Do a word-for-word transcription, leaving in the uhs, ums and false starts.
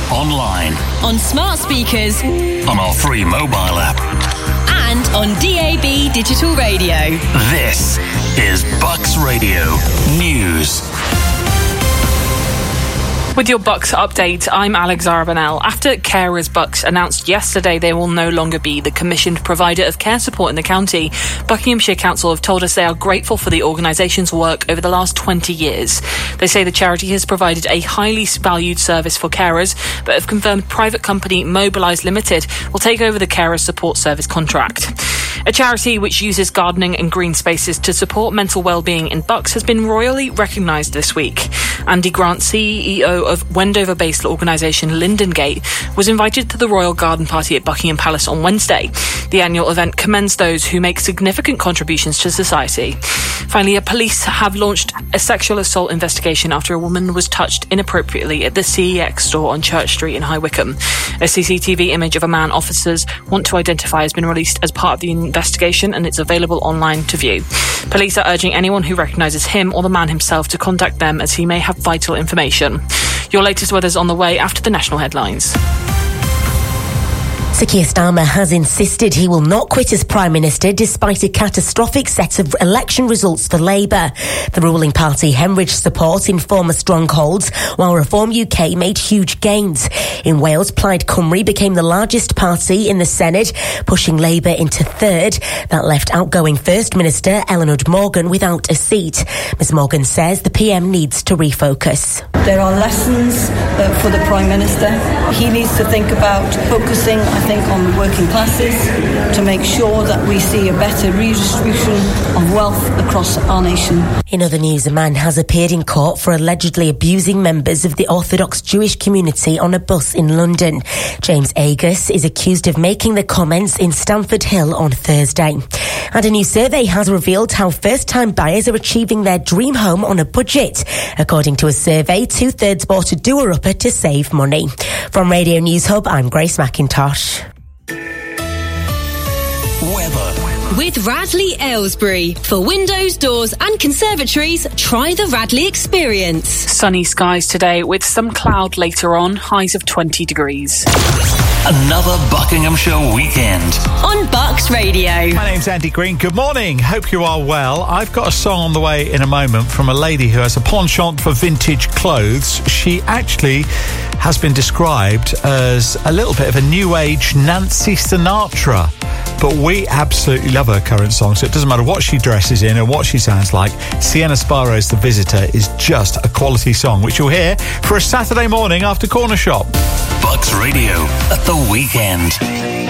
online, on smart speakers, on our free mobile app, and on D A B digital radio. This is Bucks Radio News. With your Bucks update, I'm Alex Arbanel. After Carers Bucks announced yesterday they will no longer be the commissioned provider of care support in the county, Buckinghamshire Council have told us they are grateful for the organisation's work over the last twenty years. They say the charity has provided a highly valued service for carers, but have confirmed private company Mobilise Limited will take over the carers support service contract. A charity which uses gardening and green spaces to support mental well-being in Bucks has been royally recognised this week. Andy Grant, C E O of Wendover-based organisation Lindengate, was invited to the Royal Garden Party at Buckingham Palace on Wednesday. The annual event commends those who make significant contributions to society. Finally, police have launched a sexual assault investigation after a woman was touched inappropriately at the C E X store on Church Street in High Wycombe. A C C T V image of a man officers want to identify has been released as part of the investigation, and it's available online to view. Police are urging anyone who recognises him or the man himself to contact them, as he may have vital information. Your latest weather's on the way after the national headlines. Sir Keir Starmer has insisted he will not quit as Prime Minister despite a catastrophic set of election results for Labour. The ruling party hemorrhaged support in former strongholds, while Reform U K made huge gains. In Wales, Plaid Cymru became the largest party in the Senedd, pushing Labour into third. That left outgoing First Minister Eleanor Morgan without a seat. Ms Morgan says the P M needs to refocus. There are lessons uh, for the Prime Minister. He needs to think about focusing, I think, on the working classes to make sure that we see a better redistribution of wealth across our nation. In other news, a man has appeared in court for allegedly abusing members of the Orthodox Jewish community on a bus in London. James Agus is accused of making the comments in Stamford Hill on Thursday. And a new survey has revealed how first-time buyers are achieving their dream home on a budget. According to a survey, two-thirds bought a doer-upper to save money. From Radio News Hub, I'm Grace McIntosh. Weather. With Radley Aylesbury. For windows, doors and conservatories, try the Radley experience. Sunny skies today with some cloud later on, highs of twenty degrees. Another Buckinghamshire weekend. On Bucks Radio. My name's Andy Green. Good morning. Hope you are well. I've got a song on the way in a moment from a lady who has a penchant for vintage clothes. She actually has been described as a little bit of a new age Nancy Sinatra. But we absolutely love her current song, so it doesn't matter what she dresses in or what she sounds like. Sienna Sparrow's The Visitor is just a quality song, which you'll hear for a Saturday morning after Corner Shop. Bucks Radio at the weekend.